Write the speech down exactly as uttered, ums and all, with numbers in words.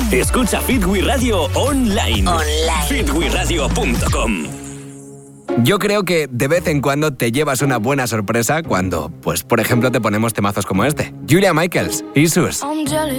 Escucha Fit We Radio online. Online. fit we radio punto com. Yo creo que de vez en cuando te llevas una buena sorpresa cuando, pues, por ejemplo, te ponemos temazos como este. Julia Michaels, Isus. I'm jealous.